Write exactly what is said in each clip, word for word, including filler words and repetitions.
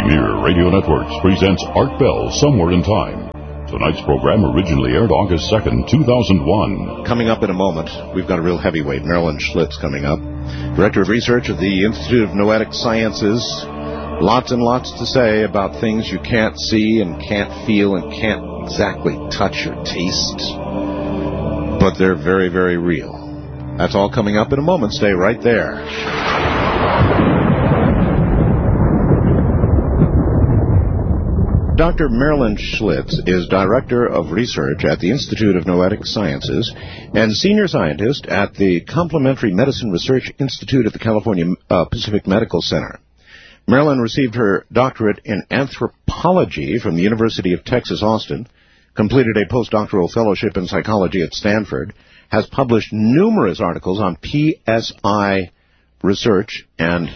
Premier Radio Networks presents Art Bell Somewhere in Time. Tonight's program originally aired August second, two thousand one. Coming up in a moment, we've got a real heavyweight, Marilyn Schlitz, coming up. Director of Research at the Institute of Noetic Sciences. Lots and lots to say about things you can't see and can't feel and can't exactly touch or taste. But they're very, very real. That's all coming up in a moment. Stay right there. Doctor Marilyn Schlitz is Director of Research at the Institute of Noetic Sciences and Senior Scientist at the Complementary Medicine Research Institute at the California uh, Pacific Medical Center. Marilyn received her doctorate in anthropology from the University of Texas, Austin, completed a postdoctoral fellowship in psychology at Stanford, has published numerous articles on P S I research and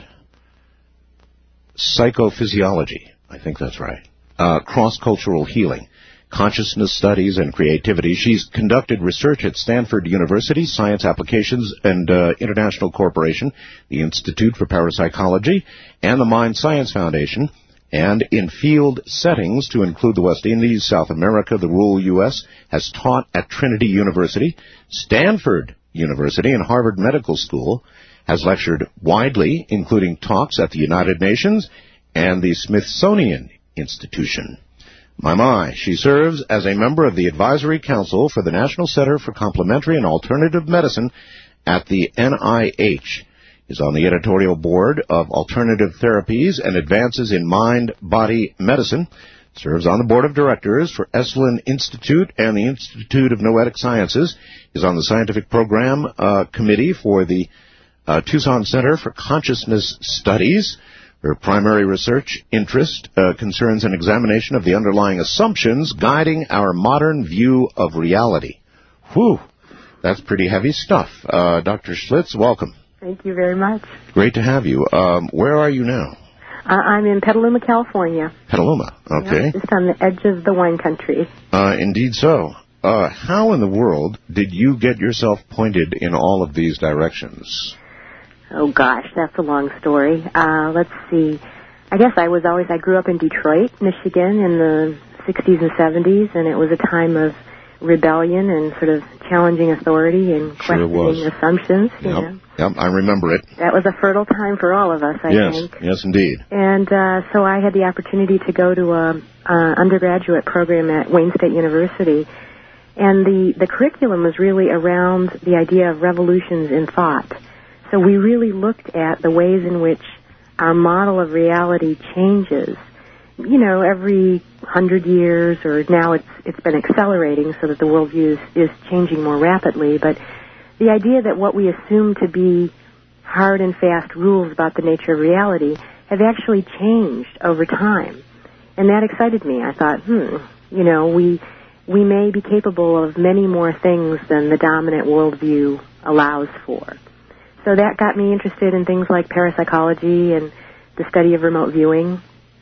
psychophysiology. I think that's right. Uh, cross-cultural healing, consciousness studies, and creativity. She's conducted research at Stanford University, Science Applications and uh, International Corporation, the Institute for Parapsychology, and the Mind Science Foundation, and in field settings to include the West Indies, South America, the rural U S, has taught at Trinity University, Stanford University, and Harvard Medical School, has lectured widely, including talks at the United Nations and the Smithsonian Institution. My, my, she serves as a member of the Advisory Council for the National Center for Complementary and Alternative Medicine at the N I H, is on the editorial board of Alternative Therapies and Advances in Mind-Body Medicine, serves on the board of directors for Esalen Institute and the Institute of Noetic Sciences, is on the scientific program uh, committee for the uh, Tucson Center for Consciousness Studies. Her primary research interest uh, concerns an examination of the underlying assumptions guiding our modern view of reality. Whew, that's pretty heavy stuff. Uh, Doctor Schlitz, welcome. Thank you very much. Great to have you. Um, where are you now? Uh, I'm in Petaluma, California. Petaluma, okay. Yeah, just on the edge of the wine country. Uh, indeed so. Uh, how in the world did you get yourself pointed in all of these directions? Oh, gosh, that's a long story. Uh, let's see. I guess I was always, I grew up in Detroit, Michigan in the sixties and seventies, and it was a time of rebellion and sort of challenging authority and questioning sure assumptions. You yep. know. Yep, I remember it. That was a fertile time for all of us, I yes. think. Yes, indeed. And uh, so I had the opportunity to go to a, a undergraduate program at Wayne State University, and the, the curriculum was really around the idea of revolutions in thought. So we really looked at the ways in which our model of reality changes, you know, every hundred years, or now it's it's been accelerating so that the worldview is, is changing more rapidly. But the idea that what we assume to be hard and fast rules about the nature of reality have actually changed over time. And that excited me. I thought, hmm, you know, we we may be capable of many more things than the dominant worldview allows for. So that got me interested in things like parapsychology and the study of remote viewing.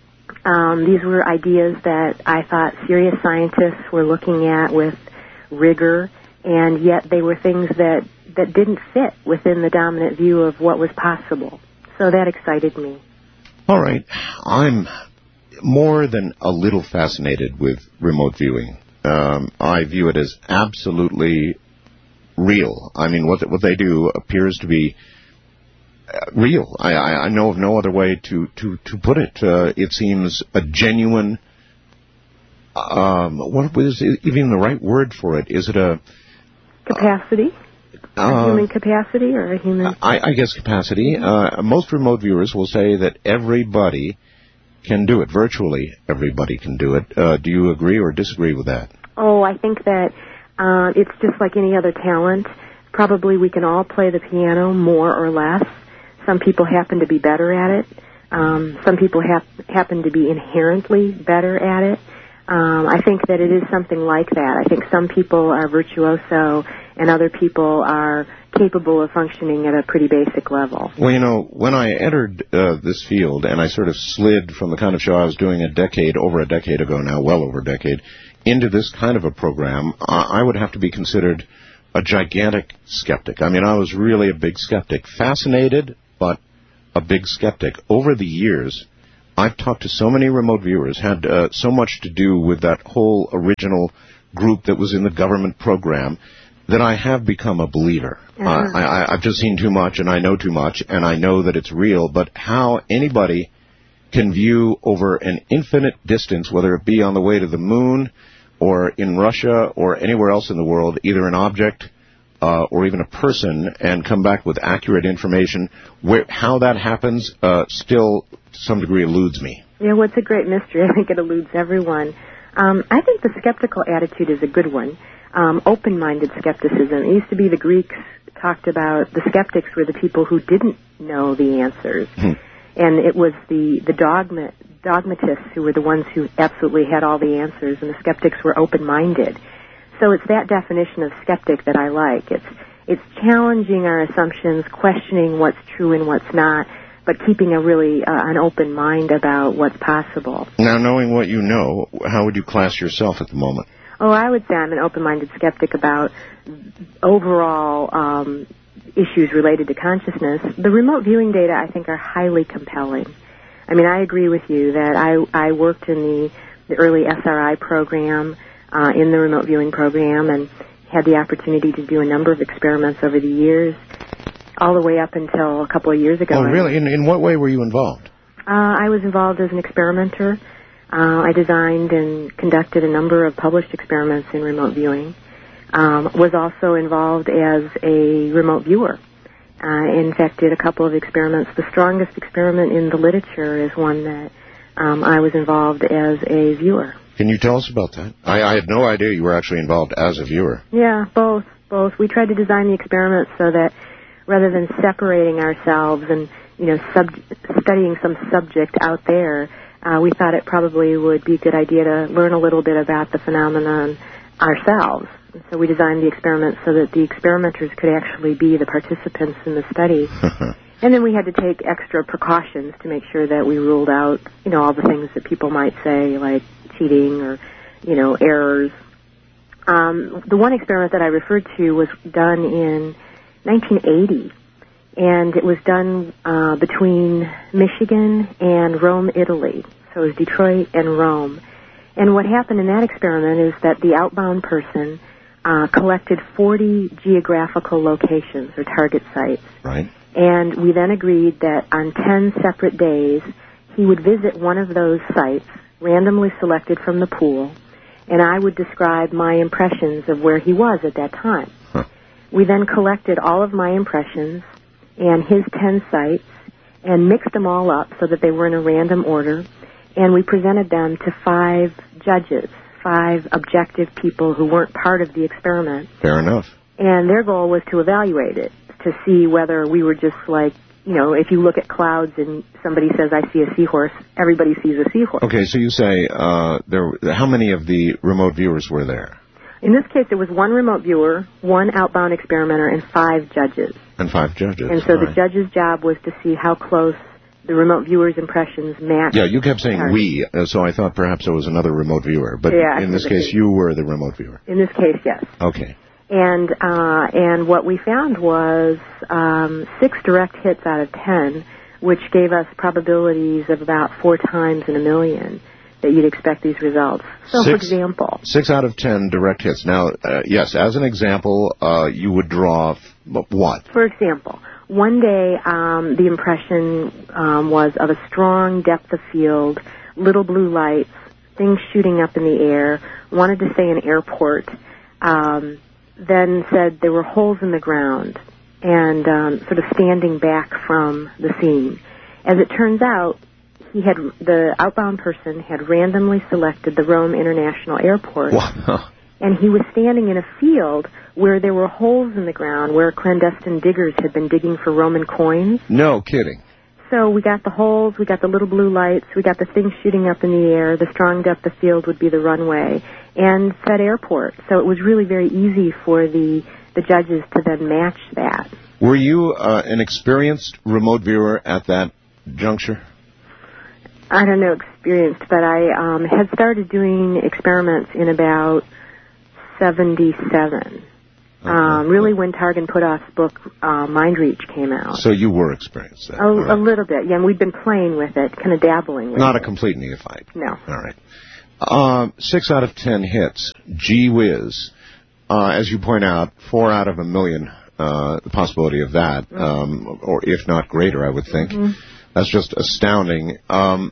Um, these were ideas that I thought serious scientists were looking at with rigor, and yet they were things that, that didn't fit within the dominant view of what was possible. So that excited me. All right. I'm more than a little fascinated with remote viewing. Um, I view it as absolutely real. I mean, what what they do appears to be uh, real. I, I, I know of no other way to, to, to put it. Uh, it seems a genuine, um, what is even the right word for it? Is it a... Capacity? Uh, a human capacity or a human... I, I guess capacity. Uh, most remote viewers will say that everybody can do it. Virtually everybody can do it. Uh, do you agree or disagree with that? Oh, I think that Uh, it's just like any other talent. Probably we can all play the piano more or less. Some people happen to be better at it. Um, some people hap- happen to be inherently better at it. Um, I think that it is something like that. I think some people are virtuoso and other people are capable of functioning at a pretty basic level. Well, you know, when I entered uh, this field and I sort of slid from the kind of show I was doing a decade, over a decade ago now, well over a decade, into this kind of a program, I would have to be considered a gigantic skeptic. I mean, I was really a big skeptic. Fascinated, but a big skeptic. Over the years, I've talked to so many remote viewers, had uh, so much to do with that whole original group that was in the government program, that I have become a believer. Uh-huh. Uh, I, I've just seen too much, and I know too much, and I know that it's real, but how anybody can view over an infinite distance, whether it be on the way to the moon or in Russia or anywhere else in the world, either an object uh, or even a person, and come back with accurate information, where, how that happens uh, still to some degree eludes me. Yeah, well, it's a great mystery. I think it eludes everyone. Um, I think the skeptical attitude is a good one. Um, open-minded skepticism. It used to be the Greeks talked about the skeptics were the people who didn't know the answers. Hmm. And it was the, the dogma, dogmatists who were the ones who absolutely had all the answers, and the skeptics were open-minded. So it's that definition of skeptic that I like. It's, it's challenging our assumptions, questioning what's true and what's not, but keeping a really uh, an open mind about what's possible. Now, knowing what you know, how would you class yourself at the moment? Oh, I would say I'm an open-minded skeptic about overall um, issues related to consciousness. The remote viewing data, I think, are highly compelling. I mean, I agree with you that I, I worked in the, the early S R I program, uh, in the remote viewing program, and had the opportunity to do a number of experiments over the years, all the way up until a couple of years ago. Oh, really? In, in what way were you involved? Uh, I was involved as an experimenter. Uh, I designed and conducted a number of published experiments in remote viewing. Um, was also involved as a remote viewer. Uh, in fact, did a couple of experiments. The strongest experiment in the literature is one that um, I was involved as a viewer. Can you tell us about that? I, I had no idea you were actually involved as a viewer. Yeah, both. Both. We tried to design the experiments so that rather than separating ourselves and, you know, sub- studying some subject out there, uh, we thought it probably would be a good idea to learn a little bit about the phenomenon ourselves. And so we designed the experiment so that the experimenters could actually be the participants in the study. And then we had to take extra precautions to make sure that we ruled out, you know, all the things that people might say, like cheating or, you know, errors. Um, the one experiment that I referred to was done in nineteen eighty, and it was done uh, between Michigan and Rome, Italy. So it was Detroit and Rome. And what happened in that experiment is that the outbound person uh, collected forty geographical locations or target sites. Right. And we then agreed that on ten separate days, he would visit one of those sites, randomly selected from the pool, and I would describe my impressions of where he was at that time. Huh. We then collected all of my impressions and his ten sites and mixed them all up so that they were in a random order, and we presented them to five judges, five objective people who weren't part of the experiment. Fair enough. And their goal was to evaluate it, to see whether we were just like, you know, if you look at clouds and somebody says, I see a seahorse, everybody sees a seahorse. Okay, so you say, uh, there. how many of the remote viewers were there? In this case, it was one remote viewer, one outbound experimenter, and five judges. And five judges. And so All the right. judge's job was to see how close the remote viewer's impressions matched. Yeah, you kept saying we, uh, so I thought perhaps it was another remote viewer. But yeah, in this case, you were the remote viewer. In this case, yes. Okay. And uh, and what we found was um, six direct hits out of ten, which gave us probabilities of about four times in a million that you'd expect these results. So, six, for example... Six out of ten direct hits. Now, uh, yes, as an example, uh, you would draw f- what? For example, one day um, the impression um, was of a strong depth of field, little blue lights, things shooting up in the air, wanted to say an airport, um... then said there were holes in the ground and um, sort of standing back from the scene. As it turns out, he had the outbound person had randomly selected the Rome International Airport, wow. and he was standing in a field where there were holes in the ground where clandestine diggers had been digging for Roman coins. No kidding. So we got the holes, we got the little blue lights, we got the things shooting up in the air, the strong depth of field would be the runway, and said airport. So it was really very easy for the, the judges to then match that. Were you uh, an experienced remote viewer at that juncture? I don't know experienced, but I um, had started doing experiments in about seventy-seven. Okay. Um, really when Targan Putoff's book, uh, Mind Reach, came out. So you were experienced then? A, right. a little bit, yeah, and we've been playing with it, kind of dabbling with Not it. a complete neophyte? No. All right. Uh, six out of ten hits. Gee whiz. Uh, as you point out, four out of a million, uh, the possibility of that, um, or if not greater, I would think. Mm-hmm. That's just astounding. Um,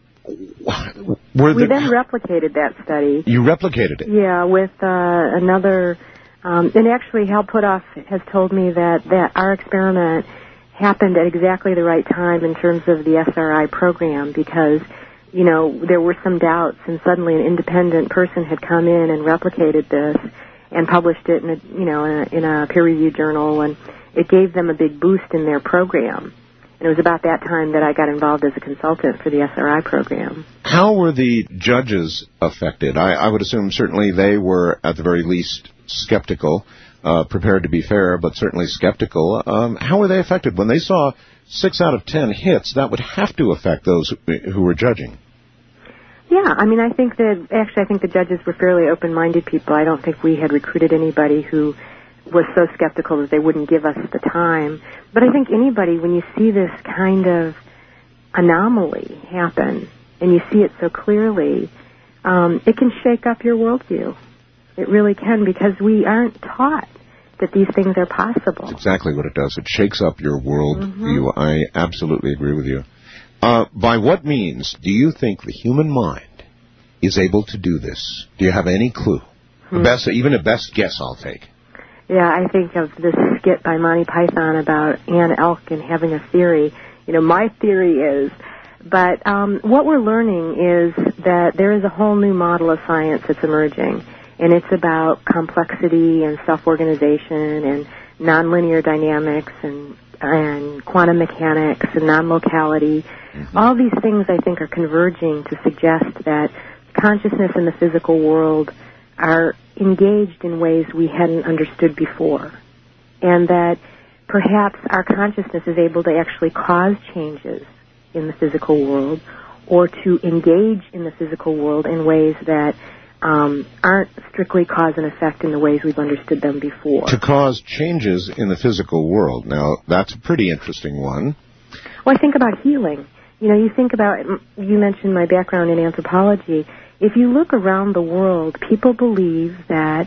were we the, then replicated that study. You replicated it? Yeah, with uh, another... Um, and actually, Hal Puthoff has told me that, that our experiment happened at exactly the right time in terms of the S R I program because, you know, there were some doubts, and suddenly an independent person had come in and replicated this and published it in a, you know, in a, in a peer-reviewed journal, and it gave them a big boost in their program. And it was about that time that I got involved as a consultant for the S R I program. How were the judges affected? I, I would assume certainly they were, at the very least, skeptical, uh, prepared to be fair, but certainly skeptical. Um, how were they affected? When they saw six out of ten hits, that would have to affect those who, who were judging. Yeah, I mean, I think that, actually, I think the judges were fairly open-minded people. I don't think we had recruited anybody who was so skeptical that they wouldn't give us the time. But I think anybody, when you see this kind of anomaly happen, and you see it so clearly, um, it can shake up your worldview. It really can, because we aren't taught that these things are possible. That's exactly what it does. It shakes up your worldview. Mm-hmm. I absolutely agree with you. Uh, by what means do you think the human mind is able to do this? Do you have any clue? Hmm. Best, even a best guess I'll take. Yeah, I think of this skit by Monty Python about Anne Elk and having a theory. You know, my theory is, but um, what we're learning is that there is a whole new model of science that's emerging, and it's about complexity and self-organization and nonlinear dynamics and and quantum mechanics and non-locality. Mm-hmm. All these things, I think, are converging to suggest that consciousness and the physical world are engaged in ways we hadn't understood before, and that perhaps our consciousness is able to actually cause changes in the physical world or to engage in the physical world in ways that um, aren't strictly cause and effect in the ways we've understood them before. To cause changes in the physical world. Now, that's a pretty interesting one. Well, I think about healing. You know, you think about, you mentioned my background in anthropology. If you look around the world, people believe that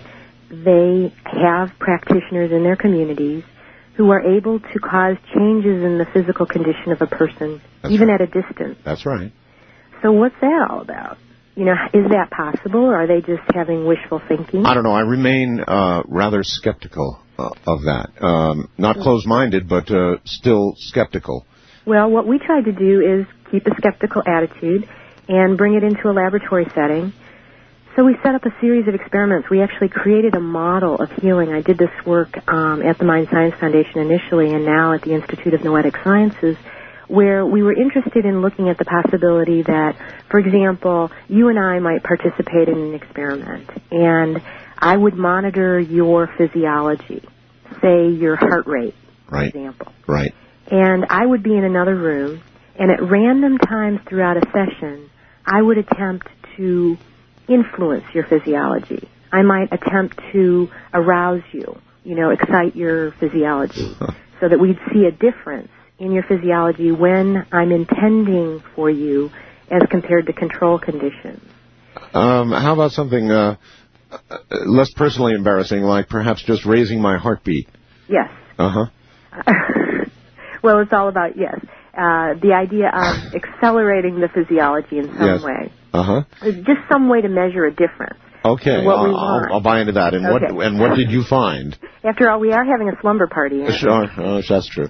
they have practitioners in their communities who are able to cause changes in the physical condition of a person, That's even right. at a distance. That's right. So what's that all about? You know, is that possible, or are they just having wishful thinking? I don't know. I remain uh, rather skeptical uh, of that. Um, not closed-minded, but uh, still skeptical. Well, what we tried to do is keep a skeptical attitude and bring it into a laboratory setting. So we set up a series of experiments. We actually created a model of healing. I did this work um, at the Mind Science Foundation initially, and now at the Institute of Noetic Sciences, where we were interested in looking at the possibility that, for example, you and I might participate in an experiment, and I would monitor your physiology, say your heart rate, for right. example. Right. And I would be in another room, and at random times throughout a session, I would attempt to influence your physiology. I might attempt to arouse you, you know, excite your physiology, so that we'd see a difference in your physiology when I'm intending for you as compared to control conditions. Um, how about something uh, less personally embarrassing, like perhaps just raising my heartbeat? Yes. Uh-huh. Well, it's all about, yes, uh, the idea of accelerating the physiology in some yes. way. Uh-huh. Just some way to measure a difference. Okay, what we I'll, want. I'll, I'll buy into that. And okay. what and what did you find? After all, we are having a slumber party. Sure, oh, that's true.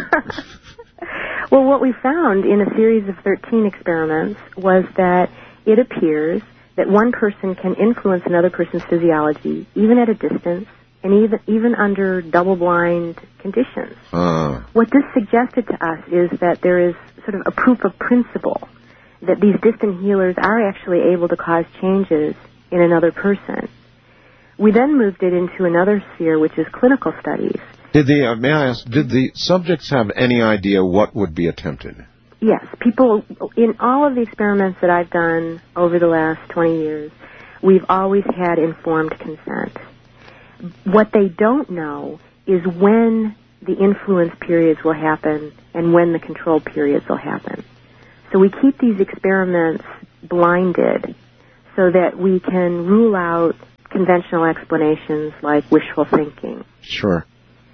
Well, what we found in a series of thirteen experiments was that it appears that one person can influence another person's physiology, even at a distance, and even even under double-blind conditions. Uh. What this suggested to us is that there is sort of a proof of principle that these distant healers are actually able to cause changes in another person. We then moved it into another sphere, which is clinical studies. Did the, uh, may I ask, did the subjects have any idea what would be attempted? Yes. People, in all of the experiments that I've done over the last twenty years, we've always had informed consent. What they don't know is when the influence periods will happen and when the control periods will happen. So we keep these experiments blinded so that we can rule out conventional explanations like wishful thinking. Sure.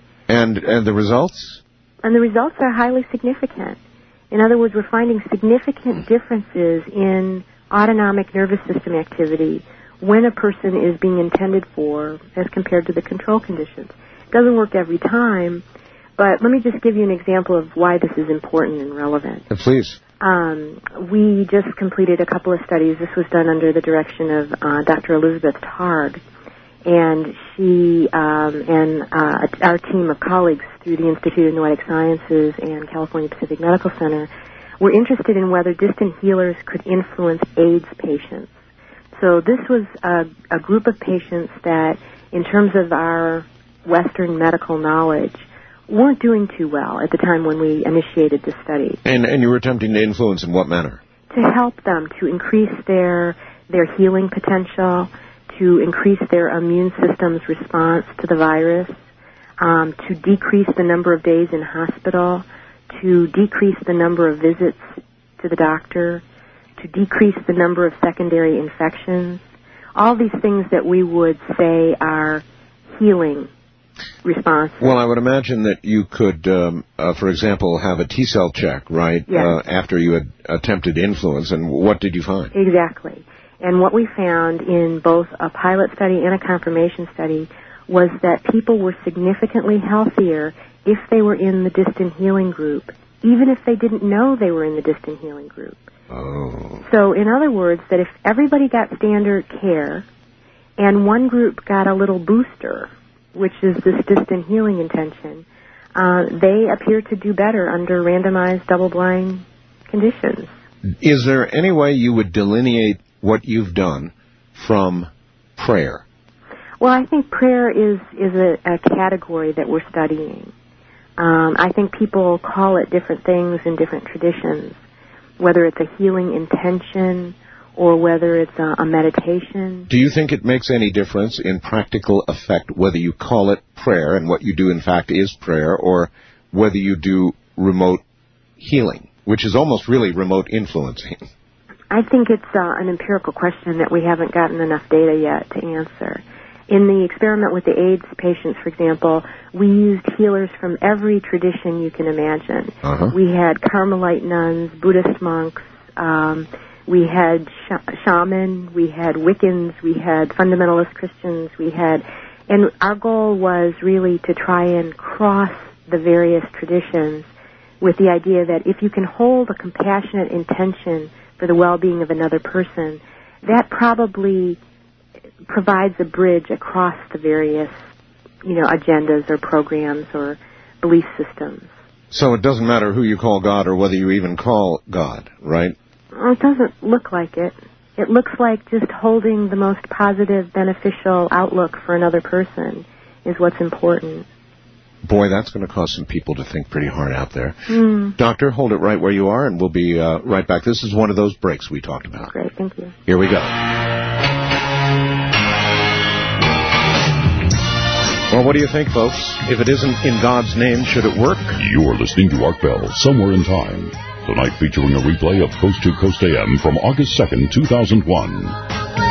And and the results? And the results are highly significant. In other words, we're finding significant differences in autonomic nervous system activity when a person is being intended for as compared to the control conditions. It doesn't work every time, but let me just give you an example of why this is important and relevant. Please. Um, we just completed a couple of studies. This was done under the direction of uh, Doctor Elizabeth Targ, and she um, and uh, our team of colleagues through the Institute of Noetic Sciences and California Pacific Medical Center were interested in whether distant healers could influence AIDS patients. So this was a, a group of patients that, in terms of our Western medical knowledge, weren't doing too well at the time when we initiated the study. And and you were attempting to influence in what manner? To help them to increase their their healing potential, to increase their immune system's response to the virus, um, to decrease the number of days in hospital, to decrease the number of visits to the doctor, to decrease the number of secondary infections, all these things that we would say are healing response. Well, I would imagine that you could, um, uh, for example, have a T-cell check, right, yes. uh, after you had attempted influence, and what did you find? Exactly. And what we found in both a pilot study and a confirmation study was that people were significantly healthier if they were in the distant healing group, even if they didn't know they were in the distant healing group. Oh. So, in other words, that if everybody got standard care and one group got a little booster, which is this distant healing intention, uh, they appear to do better under randomized double-blind conditions. Is there any way you would delineate what you've done from prayer? Well, I think prayer is, is a, a category that we're studying. Um, I think people call it different things in different traditions, whether it's a healing intention or whether it's a, a meditation. Do you think it makes any difference in practical effect whether you call it prayer and what you do in fact is prayer, or whether you do remote healing, which is almost really remote influencing? I think it's uh, an empirical question that we haven't gotten enough data yet to answer. In the experiment with the AIDS patients, for example, we used healers from every tradition you can imagine. Uh-huh. We had Carmelite nuns, Buddhist monks, um, we had sh- shaman, we had Wiccans, we had fundamentalist Christians, we had, and our goal was really to try and cross the various traditions with the idea that if you can hold a compassionate intention for the well-being of another person, that probably provides a bridge across the various, you know, agendas or programs or belief systems. So it doesn't matter who you call God or whether you even call God, right? Well, it doesn't look like it. It looks like just holding the most positive, beneficial outlook for another person is what's important. Boy, that's going to cause some people to think pretty hard out there. Mm. Doctor, hold it right where you are, and we'll be uh, right back. This is one of those breaks we talked about. Great, thank you. Here we go. Well, what do you think, folks? If it isn't in God's name, should it work? You're listening to Art Bell, Somewhere in Time. Tonight featuring a replay of Coast to Coast A M from August second, two thousand one.